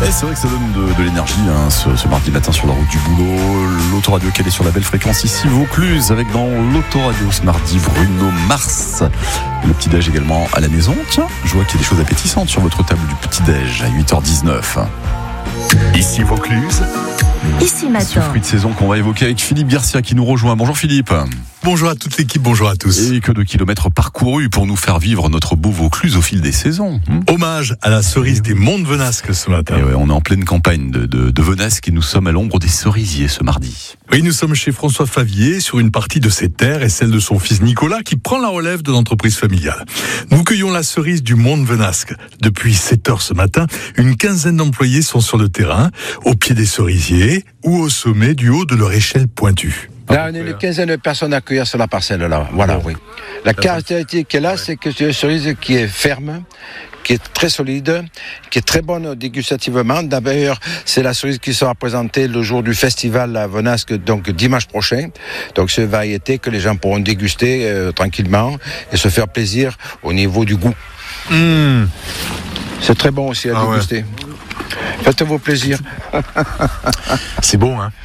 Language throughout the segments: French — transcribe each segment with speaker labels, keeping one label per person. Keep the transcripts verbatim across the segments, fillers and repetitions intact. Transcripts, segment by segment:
Speaker 1: Et c'est vrai que ça donne de, de l'énergie hein, ce, ce mardi matin sur la route du boulot. L'autoradio qui est sur la belle fréquence ici Vaucluse, avec dans l'autoradio ce mardi Bruno Mars. Le petit-déj également à la maison. Tiens, je vois qu'il y a des choses appétissantes sur votre table du petit-déj à huit heures dix-neuf. Ici Vaucluse.
Speaker 2: Ici matin.
Speaker 1: Ce fruit de saison qu'on va évoquer avec Philippe Garcia qui nous rejoint. Bonjour Philippe.
Speaker 3: Bonjour à toute l'équipe, bonjour à tous.
Speaker 1: Et que de kilomètres parcourus pour nous faire vivre notre beau Vaucluse au fil des saisons. Hum
Speaker 3: Hommage à la cerise des Monts de Venasque ce matin.
Speaker 1: Et ouais, on est en pleine campagne de, de, de Venasque et nous sommes à l'ombre des cerisiers ce mardi.
Speaker 3: Oui, nous sommes chez François Favier sur une partie de ses terres et celle de son fils Nicolas qui prend la relève de l'entreprise familiale. Nous cueillons la cerise du Mont de Venasque. Depuis sept heures ce matin, une quinzaine d'employés sont sur le terrain, au pied des cerisiers ou au sommet du haut de leur échelle pointue.
Speaker 4: Là, on est une quinzaine de personnes à cueillir sur la parcelle, là. Voilà, oui. La caractéristique qu'elle a, c'est que c'est une cerise qui est ferme, qui est très solide, qui est très bonne dégustativement. D'ailleurs, c'est la cerise qui sera présentée le jour du festival à Venasque, donc dimanche prochain. Donc, c'est une variété que les gens pourront déguster euh, tranquillement et se faire plaisir au niveau du goût.
Speaker 3: Mmh.
Speaker 4: C'est très bon aussi à
Speaker 3: ah
Speaker 4: déguster. Ouais. Faites-vous plaisir.
Speaker 3: C'est bon, hein?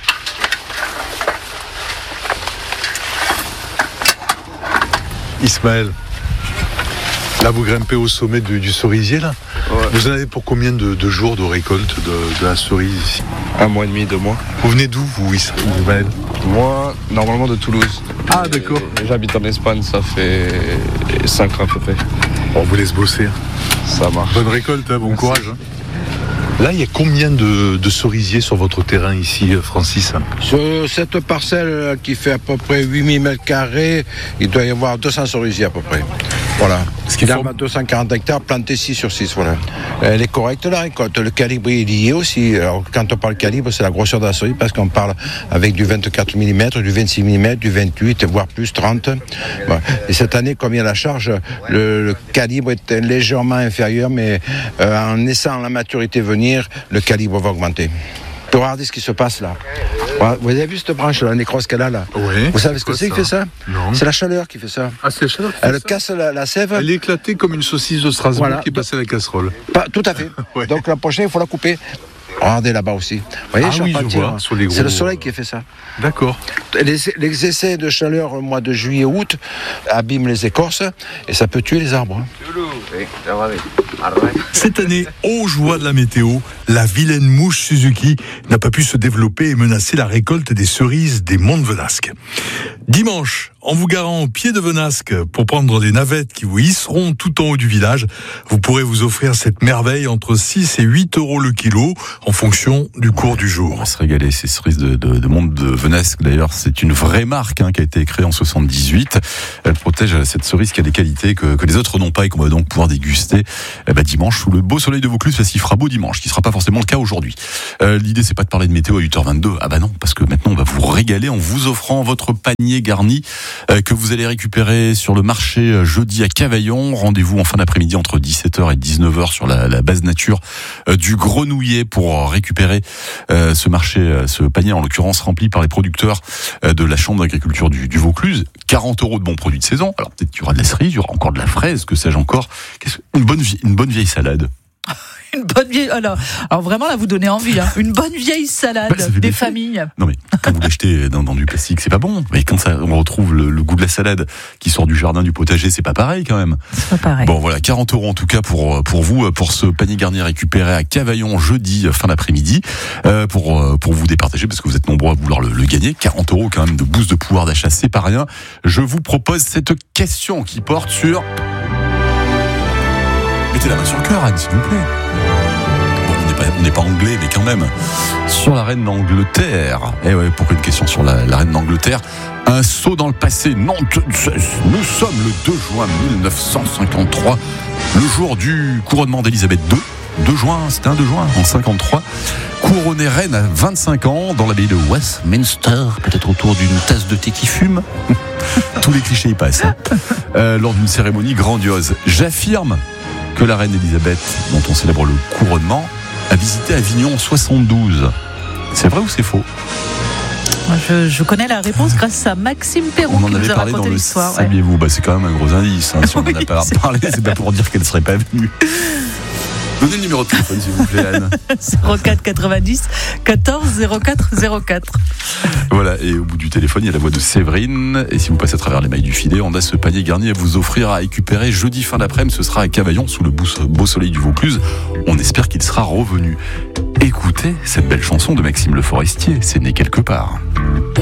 Speaker 3: Ismaël, là vous grimpez au sommet du, du cerisier là. Ouais. Vous en avez pour combien de, de jours de récolte de, de la cerise ici?
Speaker 5: Un mois et demi, deux mois.
Speaker 3: Vous venez d'où vous Ismaël?
Speaker 5: Moi, normalement de Toulouse.
Speaker 3: Ah d'accord.
Speaker 5: Et j'habite en Espagne, ça fait cinq ans à peu près.
Speaker 3: On vous laisse bosser.
Speaker 5: Ça marche.
Speaker 3: Bonne récolte, hein, bon Merci. Courage. Là, il y a combien de, de cerisiers sur votre terrain ici, Francis?
Speaker 4: Sur cette parcelle qui fait à peu près huit mille mètres carrés, il doit y avoir deux cents cerisiers à peu près. Voilà. Ce qui fait deux cent quarante hectares plantés six sur six. Voilà. Elle est correcte la récolte. Le calibre est lié aussi. Alors, quand on parle calibre, c'est la grosseur de la cerise parce qu'on parle avec du vingt-quatre millimètres, du vingt-six millimètres, du vingt-huit, voire plus trente. Voilà. Et cette année, comme il y a la charge, le, le calibre est légèrement inférieur, mais euh, en laissant la maturité venir, le calibre va augmenter. Regardez ce qui se passe là. Vous avez vu cette branche là, nécrose qu'elle a là?
Speaker 3: Oui.
Speaker 4: Vous savez ce que c'est qui fait ça?
Speaker 3: Non.
Speaker 4: C'est la chaleur qui fait ça.
Speaker 3: Ah, c'est la chaleur qui fait
Speaker 4: Elle
Speaker 3: ça.
Speaker 4: casse la, la sève.
Speaker 3: Elle est éclatée comme une saucisse de Strasbourg
Speaker 4: voilà.
Speaker 3: qui est passée à la casserole.
Speaker 4: Pas, tout à fait. Ouais. Donc la prochaine, il faut la couper. Regardez là-bas aussi. Vous voyez,
Speaker 3: ah oui, je vois, sur les gros...
Speaker 4: C'est le soleil qui fait ça.
Speaker 3: D'accord.
Speaker 4: Les, les essais de chaleur au mois de juillet-août abîment les écorces et ça peut tuer les arbres.
Speaker 3: Cette année, aux joies de la météo, la vilaine mouche Suzuki n'a pas pu se développer et menacer la récolte des cerises des Monts de Venasque. Dimanche, en vous garant au pied de Venasque pour prendre des navettes qui vous hisseront tout en haut du village, vous pourrez vous offrir cette merveille entre six et huit euros le kilo en fonction du cours du jour.
Speaker 1: On va se régaler, ces cerises de, de, de Monts de Venasque. D'ailleurs, c'est une vraie marque hein, qui a été créée en soixante-dix-huit. Elle protège cette cerise qui a des qualités que, que les autres n'ont pas et qu'on va donc pouvoir déguster eh ben, dimanche sous le beau soleil de Vaucluse, parce qu'il fera beau dimanche, ce qui ne sera pas forcément le cas aujourd'hui. Euh, l'idée, c'est pas de parler de météo à huit heures vingt-deux. Ah bah non, parce que maintenant, on va vous régaler en vous offrant votre panier garni euh, que vous allez récupérer sur le marché euh, jeudi à Cavaillon. Rendez-vous en fin d'après-midi entre dix-sept heures et dix-neuf heures sur la, la base nature euh, du Grenouillet pour récupérer euh, ce marché, euh, ce panier en l'occurrence rempli par les producteurs euh, de la Chambre d'agriculture du, du Vaucluse. quarante euros de bons produits de saison. Alors peut-être qu'il y aura de la cerise, il y aura encore de la fraise, que sais-je encore. Qu'est-ce, une bonne vie, une bonne vieille salade.
Speaker 2: Une bonne vieille. Alors, alors vraiment là, vous donnez envie. Hein. Une bonne vieille salade
Speaker 1: bah,
Speaker 2: des familles.
Speaker 1: Non mais quand vous l'achetez dans, dans du plastique, c'est pas bon. Mais quand ça, on retrouve le, le goût de la salade qui sort du jardin du potager, c'est pas pareil quand même.
Speaker 2: C'est pas pareil.
Speaker 1: Bon voilà, quarante euros en tout cas pour pour vous pour ce panier garni récupéré à Cavaillon jeudi fin d'après-midi euh, pour pour vous départager parce que vous êtes nombreux à vouloir le, le gagner. quarante euros quand même de boost de pouvoir d'achat, c'est pas rien. Je vous propose cette question qui porte sur. Mettez la main sur le cœur, Anne, s'il vous plaît. Bon, on n'est pas, on n'est pas anglais, mais quand même. Sur la reine d'Angleterre. Eh ouais, pourquoi une question sur la, la reine d'Angleterre? Un saut dans le passé. Non, nous sommes le deux juin mille neuf cent cinquante-trois, le jour du couronnement d'Élisabeth deux. deux juin, c'était un deux juin, en cinquante-trois. Couronnée reine à vingt-cinq ans dans l'abbaye de Westminster, peut-être autour d'une tasse de thé qui fume. Tous les clichés y passent. Hein. Euh, lors d'une cérémonie grandiose. J'affirme que la reine Elisabeth, dont on célèbre le couronnement, a visité Avignon en soixante-douze. C'est vrai ou c'est faux?
Speaker 2: Je, je connais la réponse grâce à Maxime Perroux
Speaker 1: on en
Speaker 2: qui
Speaker 1: avait
Speaker 2: nous a
Speaker 1: parlé
Speaker 2: raconté
Speaker 1: dans
Speaker 2: l'histoire.
Speaker 1: le saviez-vous, bah, c'est quand même un gros indice. Hein, si on
Speaker 2: Oui,
Speaker 1: n'en a pas
Speaker 2: c'est
Speaker 1: parlé, c'est pas pour dire qu'elle ne serait pas venue. Donnez le numéro de téléphone, s'il vous plaît, Anne.
Speaker 2: zéro quatre quatre-vingt-dix quatorze zéro quatre zéro quatre.
Speaker 1: Voilà, et au bout du téléphone, il y a la voix de Séverine. Et si vous passez à travers les mailles du filet, on a ce panier garni à vous offrir, à récupérer jeudi fin d'après-midi. Ce sera à Cavaillon, sous le beau soleil du Vaucluse. On espère qu'il sera revenu. Écoutez cette belle chanson de Maxime Le Forestier, c'est né quelque part.